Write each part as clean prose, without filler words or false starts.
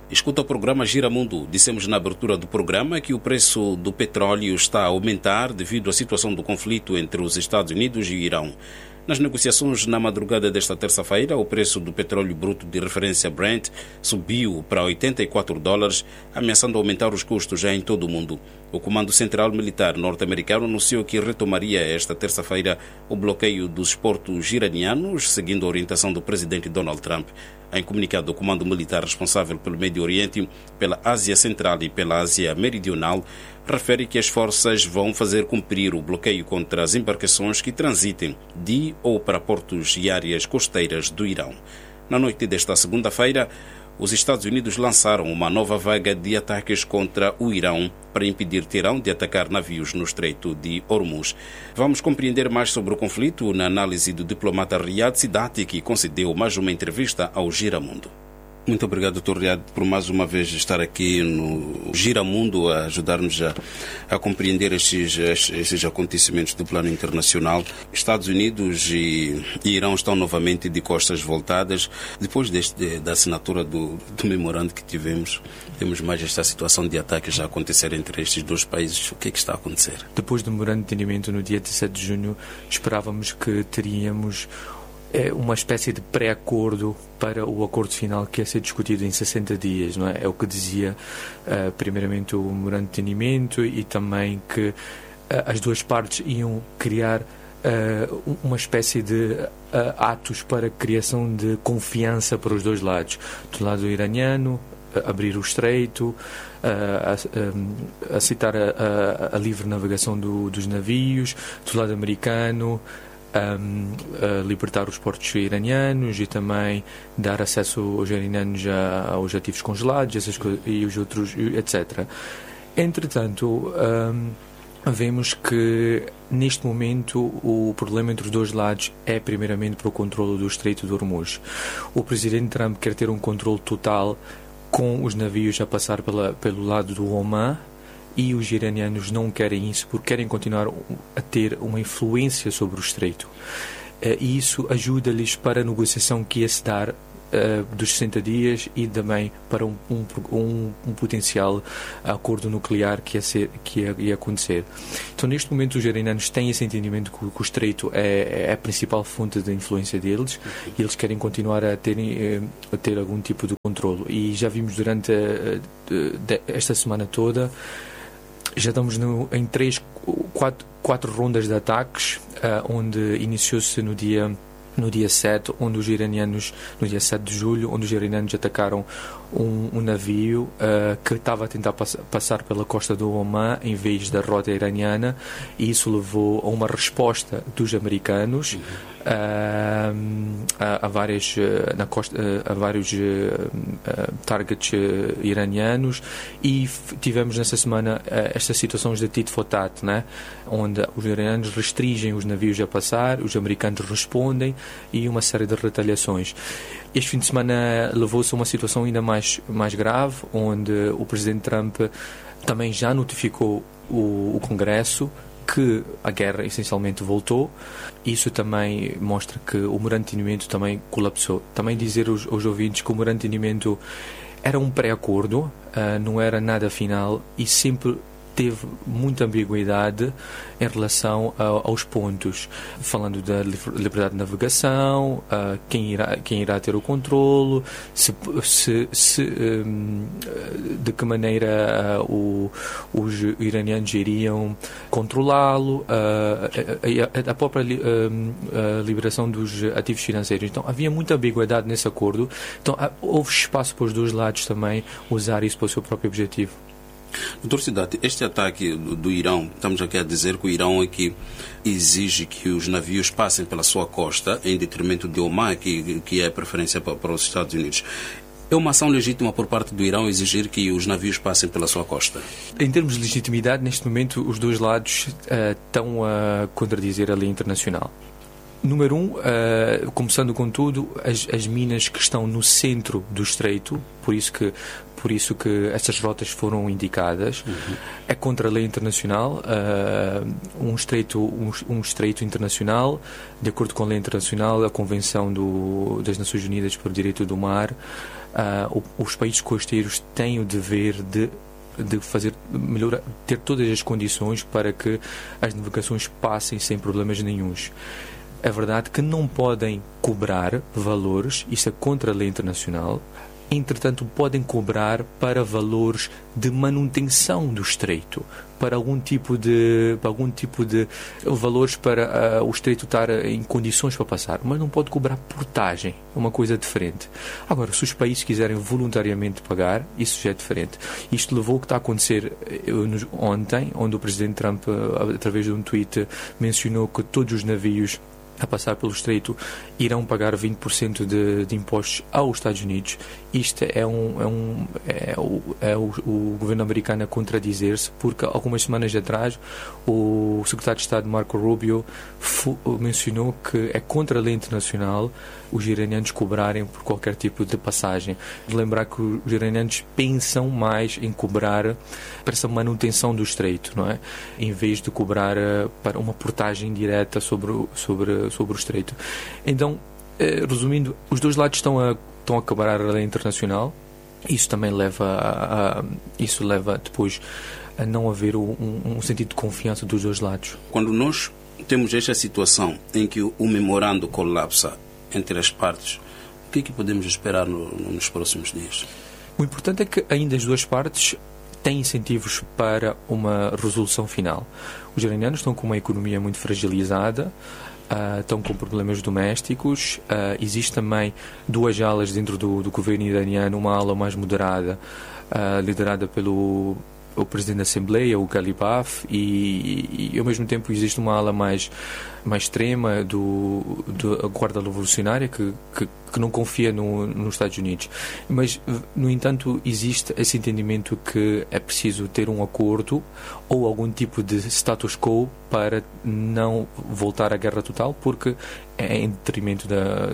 Escuta o programa Gira Mundo. Dissemos na abertura do programa que o preço do petróleo está a aumentar devido à situação do conflito entre os Estados Unidos e o Irão. Nas negociações na madrugada desta terça-feira, o preço do petróleo bruto de referência Brent subiu para $84, ameaçando aumentar os custos já em todo o mundo. O Comando Central Militar norte-americano anunciou que retomaria esta terça-feira o bloqueio dos portos iranianos, seguindo a orientação do presidente Donald Trump. Em comunicado, o Comando Militar responsável pelo Médio Oriente, pela Ásia Central e pela Ásia Meridional refere que as forças vão fazer cumprir o bloqueio contra as embarcações que transitem de ou para portos e áreas costeiras do Irão. Na noite desta segunda-feira, os Estados Unidos lançaram uma nova vaga de ataques contra o Irão para impedir Teherão de atacar navios no Estreito de Hormuz. Vamos compreender mais sobre o conflito na análise do diplomata Riyad Siddati, que concedeu mais uma entrevista ao Gira Mundo. Muito obrigado, Dr. Riyad, por mais uma vez estar aqui no Gira Mundo a ajudar-nos a compreender esses acontecimentos do plano internacional. Estados Unidos e Irão estão novamente de costas voltadas. Depois da assinatura do memorando que tivemos, temos mais esta situação de ataques a acontecer entre estes dois países. O que é que está a acontecer? Depois do memorando de entendimento no dia 17 de junho, esperávamos que teríamos uma espécie de pré-acordo para o acordo final que ia ser discutido em 60 dias, não é? É o que dizia primeiramente o memorando de entendimento, e também que as duas partes iam criar uma espécie de atos para a criação de confiança para os dois lados. Do lado iraniano, abrir o estreito, aceitar a livre navegação dos navios. Do lado americano, libertar os portos iranianos e também dar acesso aos iranianos aos ativos congelados e os outros, etc. Entretanto, vemos que neste momento o problema entre os dois lados é primeiramente para o controle do Estreito de Hormuz. O presidente Trump quer ter um controle total com os navios a passar pelo lado do Omã, e os iranianos não querem isso porque querem continuar a ter uma influência sobre o Estreito. E isso ajuda-lhes para a negociação que ia se dar dos 60 dias e também para um potencial acordo nuclear que ia acontecer. Então, neste momento, os iranianos têm esse entendimento que o Estreito é a principal fonte de influência deles, e eles querem continuar a ter algum tipo de controlo. E já vimos durante esta semana toda, já estamos em 4 rondas de ataques, onde iniciou-se no dia 7, onde os iranianos, no dia 7 de julho, onde os iranianos atacaram um navio que estava a tentar passar pela costa do Omã em vez da rota iraniana, e isso levou a uma resposta dos americanos a vários targets iranianos, e tivemos nessa semana estas situações de tit for tat, né? Onde os iranianos restringem os navios a passar, os americanos respondem, e uma série de retaliações. Este fim de semana levou-se a uma situação ainda mais grave, onde o presidente Trump também já notificou o Congresso que a guerra essencialmente voltou. Isso também mostra que o memorando de entendimento também colapsou. Também dizer aos ouvintes que o memorando de entendimento era um pré-acordo, não era nada final, e sempre teve muita ambiguidade em relação aos pontos, falando da liberdade de navegação, quem irá ter o controlo, de que maneira os iranianos iriam controlá-lo, a própria liberação dos ativos financeiros. Então havia muita ambiguidade nesse acordo. Então houve espaço para os dois lados também usar isso para o seu próprio objetivo. Dr. Siddati, este ataque do Irão, estamos aqui a dizer que o Irão é que exige que os navios passem pela sua costa em detrimento de Omã, que é a preferência para os Estados Unidos. É uma ação legítima por parte do Irão exigir que os navios passem pela sua costa? Em termos de legitimidade, neste momento os dois lados estão a contradizer a lei internacional. Número 1, começando com tudo, as minas que estão no centro do Estreito, por isso que essas rotas foram indicadas, é contra a lei internacional. Um estreito internacional, de acordo com a lei internacional, a Convenção das Nações Unidas para o Direito do Mar, os países costeiros têm o dever de fazer melhorar, ter todas as condições para que as navegações passem sem problemas nenhuns. É verdade que não podem cobrar valores, isso é contra a lei internacional. Entretanto, podem cobrar para valores de manutenção do estreito, para algum tipo de valores para o estreito estar em condições para passar, mas não pode cobrar portagem, é uma coisa diferente. Agora, se os países quiserem voluntariamente pagar, isso já é diferente. Isto levou ao que está a acontecer ontem, onde o Presidente Trump, através de um tweet, mencionou que todos os navios a passar pelo estreito irão pagar 20% de impostos aos Estados Unidos. Isto é o governo americano a contradizer-se, porque algumas semanas atrás o secretário de Estado Marco Rubio mencionou que é contra a lei internacional os iranianos cobrarem por qualquer tipo de passagem. Lembrar que os iranianos pensam mais em cobrar para essa manutenção do estreito, não é? Em vez de cobrar para uma portagem direta sobre o estreito. Então, resumindo, os dois lados estão a quebrar a lei internacional. Isso também leva depois a não haver um sentido de confiança dos dois lados. Quando nós temos esta situação em que o memorando colapsa entre as partes, o que é que podemos esperar nos próximos dias? O importante é que ainda as duas partes têm incentivos para uma resolução final. Os iranianos estão com uma economia muito fragilizada, estão com problemas domésticos. Existe também duas alas dentro do governo iraniano, uma ala mais moderada, liderada pelo Presidente da Assembleia, o Ghalibaf, e ao mesmo tempo existe uma ala mais extrema da Guarda Revolucionária que não confia nos Estados Unidos. Mas, no entanto, existe esse entendimento que é preciso ter um acordo ou algum tipo de status quo para não voltar à guerra total, porque é em detrimento da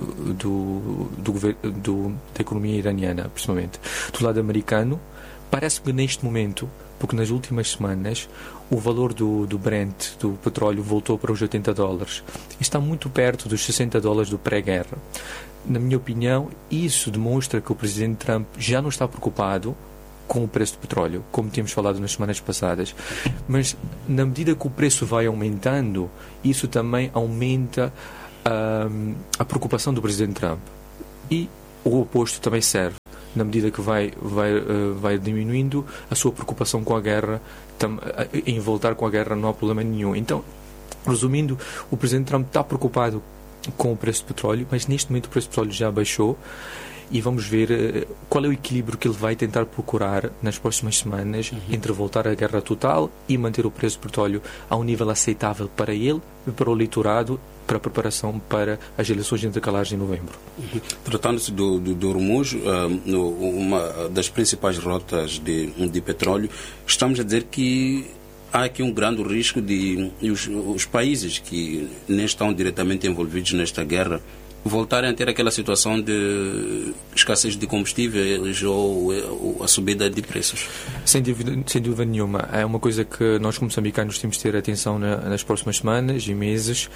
economia iraniana, principalmente. Do lado americano, parece que neste momento, porque nas últimas semanas o valor do Brent, do petróleo, voltou para os $80. Está muito perto dos $60 do pré-guerra. Na minha opinião, isso demonstra que o Presidente Trump já não está preocupado com o preço do petróleo, como tínhamos falado nas semanas passadas. Mas, na medida que o preço vai aumentando, isso também aumenta a preocupação do Presidente Trump. E o oposto também serve. Na medida que vai diminuindo a sua preocupação com a guerra, em voltar com a guerra não há problema nenhum. Então, resumindo, o Presidente Trump está preocupado com o preço do petróleo, mas neste momento o preço do petróleo já baixou e vamos ver qual é o equilíbrio que ele vai tentar procurar nas próximas semanas entre voltar à guerra total e manter o preço do petróleo a um nível aceitável para ele e para o eleitorado, para a preparação para as eleições intercalares em novembro. Tratando-se do Hormuz, uma das principais rotas de petróleo, estamos a dizer que há aqui um grande risco de os países que nem estão diretamente envolvidos nesta guerra voltarem a ter aquela situação de escassez de combustíveis ou a subida de preços. Sem dúvida nenhuma. É uma coisa que nós, como moçambicanos, temos de ter atenção nas próximas semanas e meses,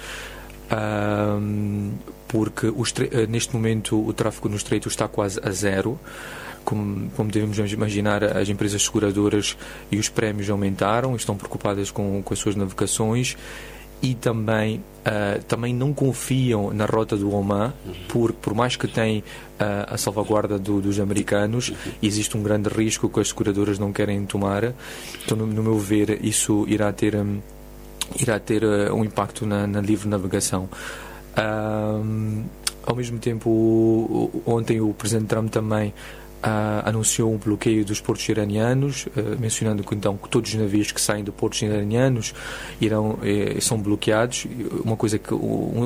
porque neste momento o tráfego no estreito está quase a zero. Como devemos imaginar, as empresas seguradoras e os prémios aumentaram, estão preocupadas com as suas navegações e também não confiam na rota do Oman, por mais que tenham a salvaguarda dos americanos, existe um grande risco que as seguradoras não querem tomar. Então, no meu ver, isso irá ter um impacto na livre navegação. Ao mesmo tempo, ontem o Presidente Trump também anunciou um bloqueio dos portos iranianos, mencionando que então que todos os navios que saem de portos iranianos são bloqueados. Uma coisa que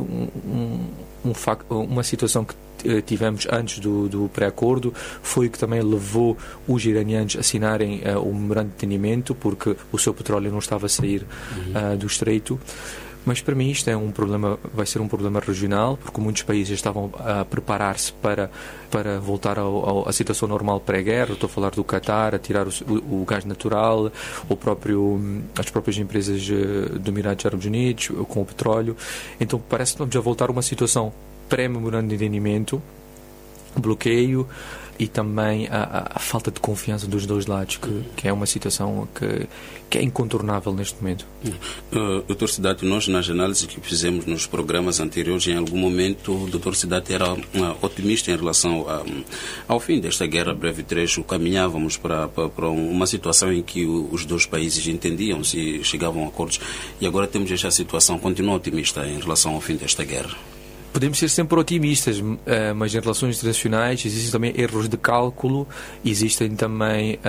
uma situação que tivemos antes do pré-acordo foi que também levou os iranianos a assinarem o memorando de entendimento, porque o seu petróleo não estava a sair do estreito. Mas para mim isto vai ser um problema regional, porque muitos países estavam a preparar-se para voltar à situação normal pré-guerra. Estou a falar do Qatar, a tirar o gás natural, as próprias empresas do Emirados Árabes Unidos, com o petróleo. Então parece que vamos a voltar a uma situação pré-memorando de entendimento, bloqueio e também a falta de confiança dos dois lados, que é uma situação que é incontornável neste momento. Dr. Cidade, nós nas análises que fizemos nos programas anteriores, em algum momento o Dr. Cidade era otimista em relação ao fim desta guerra breve trecho. Caminhávamos para uma situação em que os dois países entendiam-se e chegavam a acordos, e agora temos esta situação. Continua otimista em relação ao fim desta guerra? Podemos ser sempre otimistas, mas em relações internacionais existem também erros de cálculo, existem também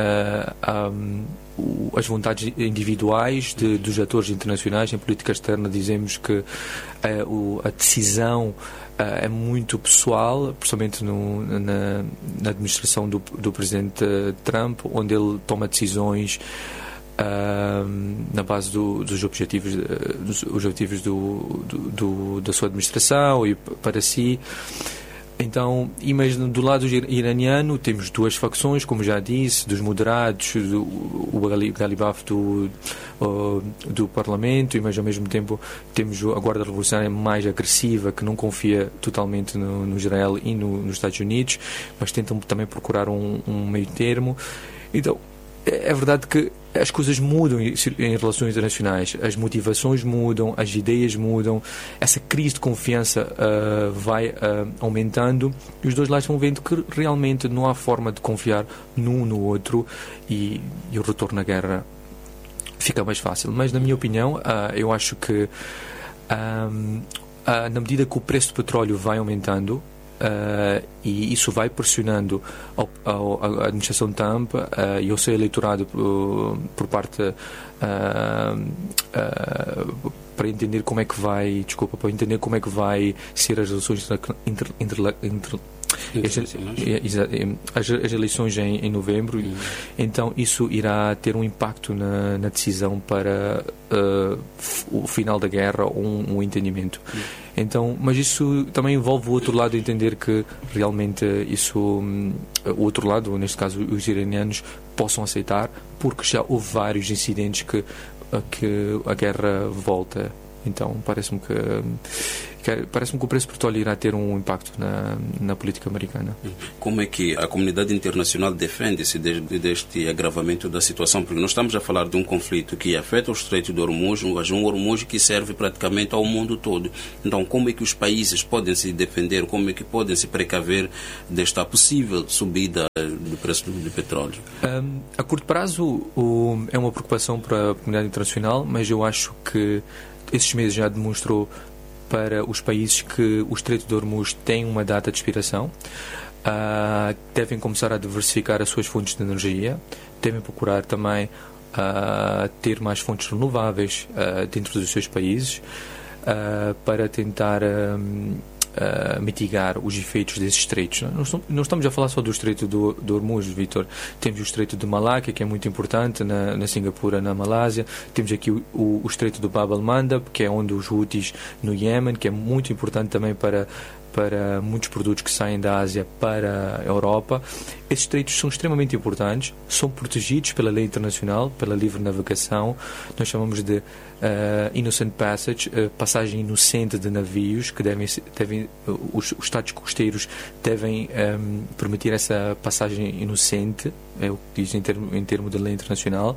as vontades individuais dos atores internacionais. Em política externa dizemos que a decisão é muito pessoal, principalmente na administração do presidente Trump, onde ele toma decisões na base dos objetivos, da sua administração e para si. Então, mas do lado iraniano temos duas facções, como já disse, dos moderados, o Galibaf do Parlamento, mas ao mesmo tempo temos a Guarda Revolucionária mais agressiva, que não confia totalmente no Israel e nos Estados Unidos, mas tentam também procurar um meio termo. Então, é verdade que as coisas mudam em relações internacionais, as motivações mudam, as ideias mudam, essa crise de confiança vai aumentando e os dois lados vão vendo que realmente não há forma de confiar num no outro e o retorno à guerra fica mais fácil. Mas, na minha opinião, eu acho que na medida que o preço do petróleo vai aumentando, e isso vai pressionando a administração Trump e o seu eleitorado por parte para entender como é que vai ser as relações as eleições em novembro. Então isso irá ter um impacto na decisão para o final da guerra ou um entendimento. Então, mas isso também envolve o outro lado, entender que realmente o outro lado, neste caso os iranianos, possam aceitar, porque já houve vários incidentes que a guerra volta. Então parece-me que o preço do petróleo irá ter um impacto na política americana. Como é que a comunidade internacional defende-se deste agravamento da situação? Porque nós estamos a falar de um conflito que afeta o Estreito de Hormuz, um Hormuz que serve praticamente ao mundo todo. Então, como é que os países podem se defender, como é que podem se precaver desta possível subida do preço do petróleo? A curto prazo é uma preocupação para a comunidade internacional, mas eu acho que esses meses já demonstrou para os países que o Estreito de Hormuz tem uma data de expiração, devem começar a diversificar as suas fontes de energia, devem procurar também ter mais fontes renováveis dentro dos seus países para tentar mitigar os efeitos desses estreitos. Não estamos a falar só do Estreito do Hormuz, Vítor. Temos o Estreito de Malacca, que é muito importante na Singapura, na Malásia. Temos aqui o Estreito do Bab al-Mandab, que é onde os Houthis no Iémen, que é muito importante também para muitos produtos que saem da Ásia para a Europa. Esses estreitos são extremamente importantes, são protegidos pela lei internacional, pela livre navegação. Nós chamamos de innocent passage, passagem inocente de navios, que os Estados costeiros devem permitir essa passagem inocente, é o que diz em termo de lei internacional.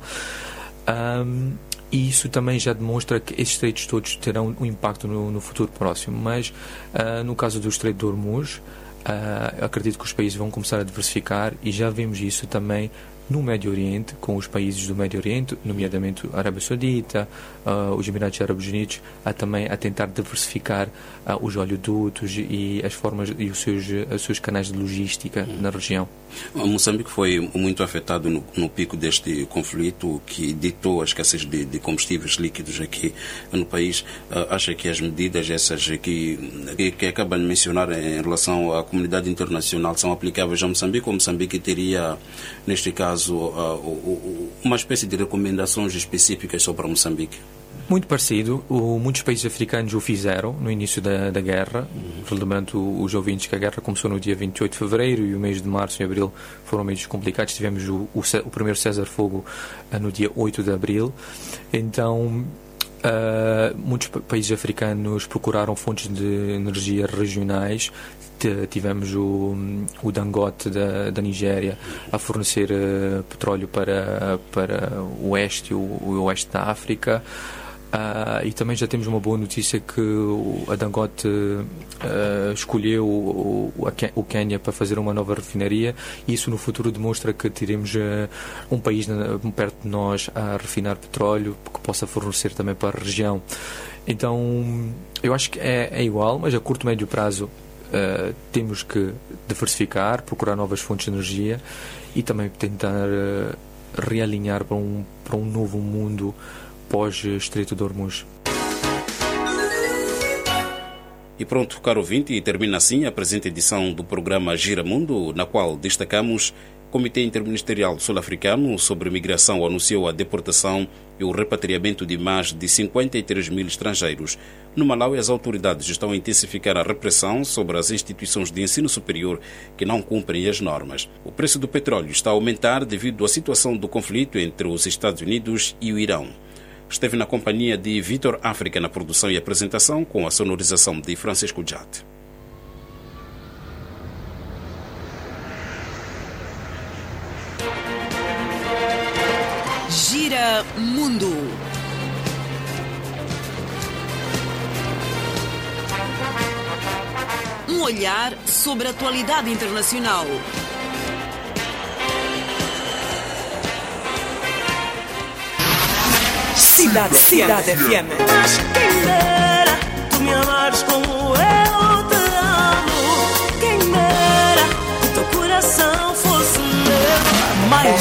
E isso também já demonstra que esses estreitos todos terão um impacto no futuro próximo. Mas, no caso do Estreito de Hormuz, acredito que os países vão começar a diversificar e já vemos isso também no Médio Oriente, com os países do Médio Oriente, nomeadamente a Arábia Saudita, os Emirados Árabes Unidos, também a tentar diversificar os oleodutos e as formas e os seus canais de logística na região. Moçambique foi muito afetado no pico deste conflito que ditou a escassez de combustíveis líquidos aqui no país. Acha que as medidas essas que acaba de mencionar em relação à comunidade internacional são aplicáveis a Moçambique, ou Moçambique teria, neste caso, uma espécie de recomendações específicas sobre Moçambique? Muito parecido. Muitos países africanos o fizeram no início da guerra. Lembrando os ouvintes que a guerra começou no dia 28 de fevereiro e o mês de março e abril foram meses complicados. Tivemos o primeiro cessar-fogo no dia 8 de abril. Então, Muitos países africanos procuraram fontes de energia regionais. Tivemos o Dangote da Nigéria a fornecer petróleo para o oeste e o oeste da África. E também já temos uma boa notícia que a Dangote escolheu o Quênia para fazer uma nova refinaria, e isso no futuro demonstra que teremos um país perto de nós a refinar petróleo que possa fornecer também para a região. Então eu acho que é igual, mas a curto e médio prazo temos que diversificar, procurar novas fontes de energia e também tentar realinhar para um novo mundo pós-Estreito de Hormuz. E pronto, caro ouvinte, e termina assim a presente edição do programa Gira Mundo, na qual destacamos: o Comitê Interministerial Sul-Africano sobre Migração anunciou a deportação e o repatriamento de mais de 53 mil estrangeiros. No Malaui, as autoridades estão a intensificar a repressão sobre as instituições de ensino superior que não cumprem as normas. O preço do petróleo está a aumentar devido à situação do conflito entre os Estados Unidos e o Irão. Esteve na companhia de Vitor África na produção e apresentação, com a sonorização de Francisco Jate. Gira Mundo. Um olhar sobre a atualidade internacional. Cidade FM. Mas quem dera tu me amares como